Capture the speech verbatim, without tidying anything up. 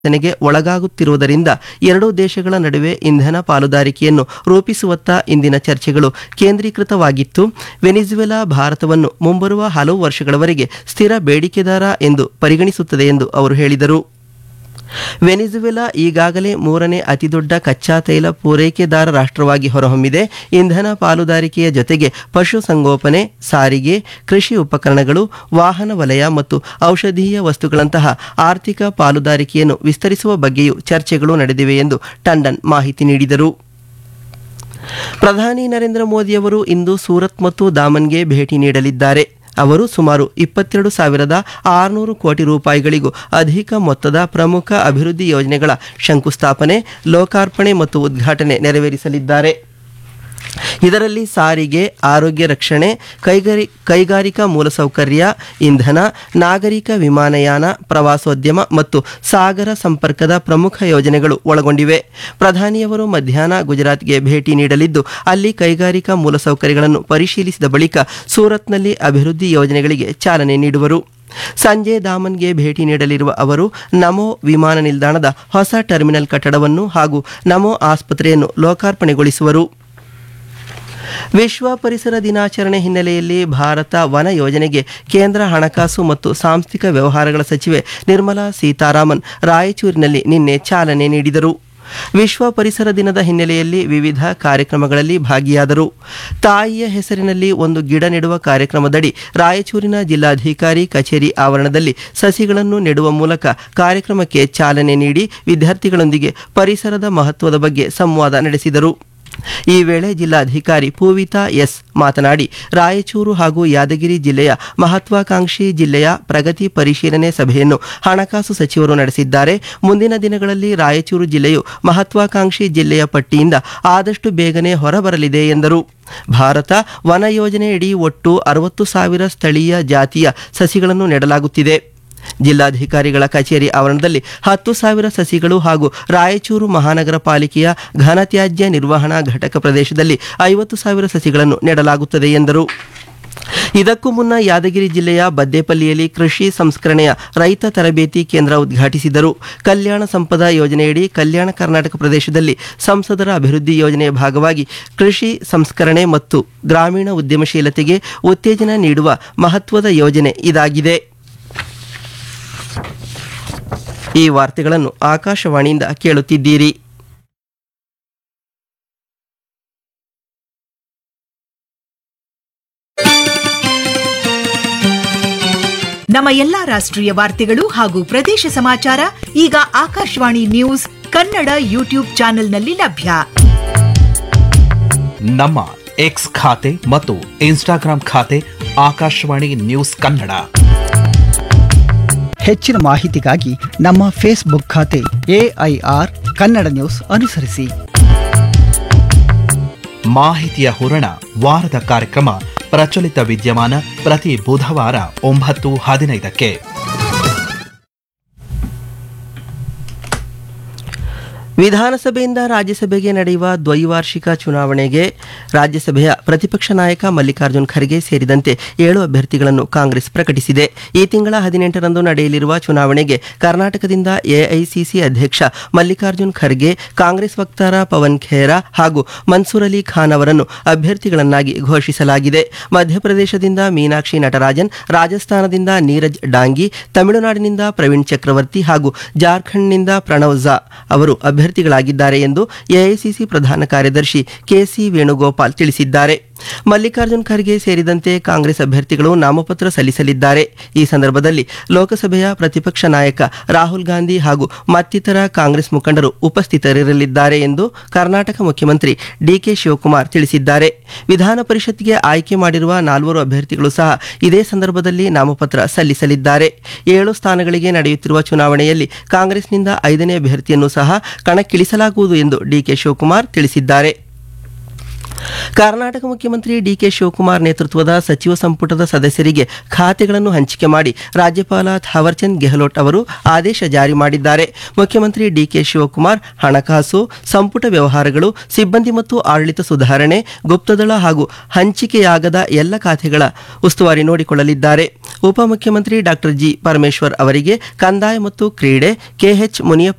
ಗೆ ಒಳಗಾಗುತ್ತಿರುವುದರಿಂದ ಎರಡೂ ದೇಶಗಳ ನಡುವೆ ಇಂಧನ ಪಾಲುದಾರಿಕೆಯನ್ನು ರೂಪಿಸುವತ್ತ ಇಂದಿನ ಚರ್ಚೆಗಳು ಕೇಂದ್ರೀಕೃತವಾಗಿತ್ತು. ವೆನಿಜುವೆಲಾ ಭಾರತವನ್ನು ಮುಂಬರುವ ಹಲವು ವರ್ಷಗಳವರೆಗೆ ಸ್ಥಿರ ಬೇಡಿಕೆದಾರ ಎಂದು ಪರಿಗಣಿಸುತ್ತದೆ ಎಂದು ಅವರು ಹೇಳಿದರು. ವೆನಿಜುವೆಲಾ ಈಗಾಗಲೇ ಮೂರನೇ ಅತಿದೊಡ್ಡ ಕಚ್ಚಾ ತೈಲ ಪೂರೈಕೆದಾರ ರಾಷ್ಟ್ರವಾಗಿ ಹೊರಹೊಮ್ಮಿದೆ. ಇಂಧನ ಪಾಲುದಾರಿಕೆಯ ಜೊತೆಗೆ ಪಶುಸಂಗೋಪನೆ, ಸಾರಿಗೆ, ಕೃಷಿ ಉಪಕರಣಗಳು, ವಾಹನ ವಲಯ ಮತ್ತು ಔಷಧೀಯ ವಸ್ತುಗಳಂತಹ ಆರ್ಥಿಕ ಪಾಲುದಾರಿಕೆಯನ್ನು ವಿಸ್ತರಿಸುವ ಬಗ್ಗೆಯೂ ಚರ್ಚೆಗಳು ನಡೆದಿವೆ ಎಂದು ಟಂಡನ್ ಮಾಹಿತಿ ನೀಡಿದರು. ಪ್ರಧಾನಿ ನರೇಂದ್ರ ಮೋದಿಯವರು ಇಂದು ಸೂರತ್ ಮತ್ತು ದಾಮನ್ಗೆ ಭೇಟಿ ನೀಡಲಿದ್ದಾರೆ. ಅವರು ಸುಮಾರು ಇಪ್ಪತ್ತೆರಡು ಸಾವಿರದ ಆರುನೂರು ಕೋಟಿ ರೂಪಾಯಿಗಳಿಗೂ ಅಧಿಕ ಮೊತ್ತದ ಪ್ರಮುಖ ಅಭಿವೃದ್ಧಿ ಯೋಜನೆಗಳ ಶಂಕುಸ್ಥಾಪನೆ, ಲೋಕಾರ್ಪಣೆ ಮತ್ತು ಉದ್ಘಾಟನೆ ನೆರವೇರಿಸಲಿದ್ದಾರೆ. ಇದರಲ್ಲಿ ಸಾರಿಗೆ, ಆರೋಗ್ಯ ರಕ್ಷಣೆ, ಕೈಗಾರಿ ಕೈಗಾರಿಕಾ ಮೂಲಸೌಕರ್ಯ, ಇಂಧನ, ನಾಗರಿಕ ವಿಮಾನಯಾನ, ಪ್ರವಾಸೋದ್ಯಮ ಮತ್ತು ಸಾಗರ ಸಂಪರ್ಕದ ಪ್ರಮುಖ ಯೋಜನೆಗಳು ಒಳಗೊಂಡಿವೆ. ಪ್ರಧಾನಿಯವರು ಮಧ್ಯಾಹ್ನ ಗುಜರಾತ್ಗೆ ಭೇಟಿ ನೀಡಲಿದ್ದು, ಅಲ್ಲಿ ಕೈಗಾರಿಕಾ ಮೂಲಸೌಕರ್ಯಗಳನ್ನು ಪರಿಶೀಲಿಸಿದ ಬಳಿಕ ಸೂರತ್ನಲ್ಲಿ ಅಭಿವೃದ್ಧಿ ಯೋಜನೆಗಳಿಗೆ ಚಾಲನೆ ನೀಡುವರು. ಸಂಜೆ ದಾಮನ್ಗೆ ಭೇಟಿ ನೀಡಲಿರುವ ಅವರು ನಮೋ ವಿಮಾನ ನಿಲ್ದಾಣದ ಹೊಸ ಟರ್ಮಿನಲ್ ಕಟ್ಟಡವನ್ನು ಹಾಗೂ ನಮೋ ಆಸ್ಪತ್ರೆಯನ್ನು ಲೋಕಾರ್ಪಣೆಗೊಳಿಸುವರು. ವಿಶ್ವ ಪರಿಸರ ದಿನಾಚರಣೆ ಹಿನ್ನೆಲೆಯಲ್ಲಿ ಭಾರತ ವನ ಯೋಜನೆಗೆ ಕೇಂದ್ರ ಹಣಕಾಸು ಮತ್ತು ಸಾಂಸ್ಥಿಕ ವ್ಯವಹಾರಗಳ ಸಚಿವೆ ನಿರ್ಮಲಾ ಸೀತಾರಾಮನ್ ರಾಯಚೂರಿನಲ್ಲಿ ನಿನ್ನೆ ಚಾಲನೆ ನೀಡಿದರು. ವಿಶ್ವ ಪರಿಸರ ದಿನದ ಹಿನ್ನೆಲೆಯಲ್ಲಿ ವಿವಿಧ ಕಾರ್ಯಕ್ರಮಗಳಲ್ಲಿ ಭಾಗಿಯಾದರು. ತಾಯಿಯ ಹೆಸರಿನಲ್ಲಿ ಒಂದು ಗಿಡ ನೆಡುವ ಕಾರ್ಯಕ್ರಮದಡಿ ರಾಯಚೂರಿನ ಜಿಲ್ಲಾಧಿಕಾರಿ ಕಚೇರಿ ಆವರಣದಲ್ಲಿ ಸಸಿಗಳನ್ನು ನೆಡುವ ಮೂಲಕ ಕಾರ್ಯಕ್ರಮಕ್ಕೆ ಚಾಲನೆ ನೀಡಿ ವಿದ್ಯಾರ್ಥಿಗಳೊಂದಿಗೆ ಪರಿಸರದ ಮಹತ್ವದ ಬಗ್ಗೆ ಸಂವಾದ ನಡೆಸಿದರು. ಈ ವೇಳೆ ಜಿಲ್ಲಾಧಿಕಾರಿ ಪೂವಿತಾ ಎಸ್ ಮಾತನಾಡಿ, ರಾಯಚೂರು ಹಾಗೂ ಯಾದಗಿರಿ ಜಿಲ್ಲೆಯ ಮಹತ್ವಾಕಾಂಕ್ಷಿ ಜಿಲ್ಲೆಯ ಪ್ರಗತಿ ಪರಿಶೀಲನೆ ಸಭೆಯನ್ನು ಹಣಕಾಸು ಸಚಿವರು ನಡೆಸಿದ್ದಾರೆ. ಮುಂದಿನ ದಿನಗಳಲ್ಲಿ ರಾಯಚೂರು ಜಿಲ್ಲೆಯು ಮಹತ್ವಾಕಾಂಕ್ಷಿ ಜಿಲ್ಲೆಯ ಪಟ್ಟಿಯಿಂದ ಆದಷ್ಟು ಬೇಗನೆ ಹೊರಬರಲಿದೆ ಎಂದರು. ಭಾರತ ವನ ಯೋಜನೆಯಡಿ ಒಟ್ಟು ಅರವತ್ತು ಸಾವಿರ ಸ್ಥಳೀಯ ಜಾತಿಯ ಸಸಿಗಳನ್ನು ನೆಡಲಾಗುತ್ತಿದೆ. ಜಿಲ್ಲಾಧಿಕಾರಿಗಳ ಕಚೇರಿ ಆವರಣದಲ್ಲಿ ಹತ್ತು ಸಾವಿರ ಸಸಿಗಳು ಹಾಗೂ ರಾಯಚೂರು ಮಹಾನಗರ ಪಾಲಿಕೆಯ ಘನತ್ಯಾಜ್ಯ ನಿರ್ವಹಣಾ ಘಟಕ ಪ್ರದೇಶದಲ್ಲಿ ಐವತ್ತು ಸಾವಿರ ಸಸಿಗಳನ್ನು ನೆಡಲಾಗುತ್ತದೆ ಎಂದರು. ಇದಕ್ಕೂ ಮುನ್ನ ಯಾದಗಿರಿ ಜಿಲ್ಲೆಯ ಬದ್ದೇಪಲ್ಲಿಯಲ್ಲಿ ಕೃಷಿ ಸಂಸ್ಕರಣೆಯ ರೈತ ತರಬೇತಿ ಕೇಂದ್ರ ಉದ್ಘಾಟಿಸಿದರು. ಕಲ್ಯಾಣ ಸಂಪದ ಯೋಜನೆಯಡಿ ಕಲ್ಯಾಣ ಕರ್ನಾಟಕ ಪ್ರದೇಶದಲ್ಲಿ ಸಂಸದರ ಅಭಿವೃದ್ಧಿ ಯೋಜನೆಯ ಭಾಗವಾಗಿ ಕೃಷಿ ಸಂಸ್ಕರಣೆ ಮತ್ತು ಗ್ರಾಮೀಣ ಉದ್ಯಮಶೀಲತೆಗೆ ಉತ್ತೇಜನ ನೀಡುವ ಮಹತ್ವದ ಯೋಜನೆ ಇದಾಗಿದೆ. ಈ ವಾರ್ತೆಗಳನ್ನು ಆಕಾಶವಾಣಿಯಿಂದ ಕೇಳುತ್ತಿದ್ದೀರಿ. ನಮ್ಮ ಎಲ್ಲಾ ರಾಷ್ಟ್ರೀಯ ವಾರ್ತೆಗಳು ಹಾಗೂ ಪ್ರದೇಶ ಸಮಾಚಾರ ಈಗ ಆಕಾಶವಾಣಿ ನ್ಯೂಸ್ ಕನ್ನಡ ಯೂಟ್ಯೂಬ್ ಚಾನೆಲ್ನಲ್ಲಿ ಲಭ್ಯ. ನಮ್ಮ ಎಕ್ಸ್ ಖಾತೆ ಮತ್ತು ಇನ್ಸ್ಟಾಗ್ರಾಂ ಖಾತೆ ಆಕಾಶವಾಣಿ ನ್ಯೂಸ್ ಕನ್ನಡ. ಹೆಚ್ಚಿನ ಮಾಹಿತಿಗಾಗಿ ನಮ್ಮ ಫೇಸ್ಬುಕ್ ಖಾತೆ ಎಐಆರ್ ಕನ್ನಡ ನ್ಯೂಸ್ ಅನುಸರಿಸಿ. ಮಾಹಿತಿಯ ಹೂರಣ ವಾರದ ಕಾರ್ಯಕ್ರಮ ಪ್ರಚಲಿತ ವಿದ್ಯಮಾನ ಪ್ರತಿ ಬುಧವಾರ ಒಂಬತ್ತು ಹದಿನೈದಕ್ಕೆ. ವಿಧಾನಸಭೆಯಿಂದ ರಾಜ್ಯಸಭೆಗೆ ನಡೆಯುವ ದ್ವೈವಾರ್ಷಿಕ ಚುನಾವಣೆಗೆ ರಾಜ್ಯಸಭೆಯ ಪ್ರತಿಪಕ್ಷ ನಾಯಕ ಮಲ್ಲಿಕಾರ್ಜುನ್ ಖರ್ಗೆ ಸೇರಿದಂತೆ ಏಳು ಅಭ್ಯರ್ಥಿಗಳನ್ನು ಕಾಂಗ್ರೆಸ್ ಪ್ರಕಟಿಸಿದೆ. ಈ ತಿಂಗಳ ಹದಿನೆಂಟರಂದು ನಡೆಯಲಿರುವ ಚುನಾವಣೆಗೆ ಕರ್ನಾಟಕದಿಂದ ಎಐಸಿಸಿ ಅಧ್ಯಕ್ಷ ಮಲ್ಲಿಕಾರ್ಜುನ್ ಖರ್ಗೆ, ಕಾಂಗ್ರೆಸ್ ವಕ್ತಾರ ಪವನ್ ಖೇರಾ ಹಾಗೂ ಮನ್ಸೂರ್ ಅಲಿ ಖಾನ್ ಅವರನ್ನು ಅಭ್ಯರ್ಥಿಗಳನ್ನಾಗಿ ಘೋಷಿಸಲಾಗಿದೆ. ಮಧ್ಯಪ್ರದೇಶದಿಂದ ಮೀನಾಕ್ಷಿ ನಟರಾಜನ್, ರಾಜಸ್ಥಾನದಿಂದ ನೀರಜ್ ಡಾಂಗಿ, ತಮಿಳುನಾಡಿನಿಂದ ಪ್ರವೀಣ್ ಚಕ್ರವರ್ತಿ ಹಾಗೂ ಜಾರ್ಖಂಡ್ನಿಂದ ಪ್ರಣವ್ ಝಾ ಅವರು ಅಭ್ಯರ್ಥಿಗಳಾಗಿದ್ದಾರೆ ಎಂದು ಎಐಸಿಸಿ ಪ್ರಧಾನ ಕಾರ್ಯದರ್ಶಿ ಕೆಸಿ ವೇಣುಗೋಪಾಲ್ ತಿಳಿಸಿದ್ದಾರೆ. ಮಲ್ಲಿಕಾರ್ಜುನ್ ಖರ್ಗೆ ಸೇರಿದಂತೆ ಕಾಂಗ್ರೆಸ್ ಅಭ್ಯರ್ಥಿಗಳು ನಾಮಪತ್ರ ಸಲ್ಲಿಸಲಿದ್ದಾರೆ. ಈ ಸಂದರ್ಭದಲ್ಲಿ ಲೋಕಸಭೆಯ ಪ್ರತಿಪಕ್ಷ ನಾಯಕ ರಾಹುಲ್ ಗಾಂಧಿ ಹಾಗೂ ಮತ್ತಿತರ ಕಾಂಗ್ರೆಸ್ ಮುಖಂಡರು ಉಪಸ್ಥಿತರಿರಲಿದ್ದಾರೆ ಎಂದು ಕರ್ನಾಟಕ ಮುಖ್ಯಮಂತ್ರಿ ಡಿಕೆ ಶಿವಕುಮಾರ್ ತಿಳಿಸಿದ್ದಾರೆ. ವಿಧಾನ ಪರಿಷತ್ಗೆ ಆಯ್ಕೆ ಮಾಡಿರುವ ನಾಲ್ವರು ಅಭ್ಯರ್ಥಿಗಳು ಸಹ ಇದೇ ಸಂದರ್ಭದಲ್ಲಿ ನಾಮಪತ್ರ ಸಲ್ಲಿಸಲಿದ್ದಾರೆ. ಏಳು ಸ್ಥಾನಗಳಿಗೆ ನಡೆಯುತ್ತಿರುವ ಚುನಾವಣೆಯಲ್ಲಿ ಕಾಂಗ್ರೆಸ್ನಿಂದ ಐದನೇ ಅಭ್ಯರ್ಥಿಯನ್ನು ಸಹ ಕಣಕ್ಕಿಳಿಸಲಾಗುವುದು ಎಂದು ಡಿಕೆ ಶಿವಕುಮಾರ್ ತಿಳಿಸಿದ್ದಾರೆ. ಕರ್ನಾಟಕ ಮುಖ್ಯಮಂತ್ರಿ ಡಿಕೆ ಶಿವಕುಮಾರ್ ನೇತೃತ್ವದ ಸಚಿವ ಸಂಪುಟದ ಸದಸ್ಯರಿಗೆ ಖಾತೆಗಳನ್ನು ಹಂಚಿಕೆ ಮಾಡಿ ರಾಜ್ಯಪಾಲ ಥಾವರ್ಚಂದ್ ಗೆಹ್ಲೋಟ್ ಅವರು ಆದೇಶ ಜಾರಿ ಮಾಡಿದ್ದಾರೆ. ಮುಖ್ಯಮಂತ್ರಿ ಡಿಕೆ ಶಿವಕುಮಾರ್ ಹಣಕಾಸು, ಸಂಪುಟ ವ್ಯವಹಾರಗಳು, ಸಿಬ್ಬಂದಿ ಮತ್ತು ಆಡಳಿತ ಸುಧಾರಣೆ, ಗುಪ್ತದಳ ಹಾಗೂ ಹಂಚಿಕೆಯಾಗದ ಎಲ್ಲ ಖಾತೆಗಳ ಉಸ್ತುವಾರಿ ನೋಡಿಕೊಳ್ಳಲಿದ್ದಾರೆ. ಉಪಮುಖ್ಯಮಂತ್ರಿ ಡಾಕ್ಟರ್ ಜಿ ಪರಮೇಶ್ವರ್ ಅವರಿಗೆ ಕಂದಾಯ ಮತ್ತು ಕ್ರೀಡೆ, ಕೆಎಚ್ ಮುನಿಯಪ್ಪ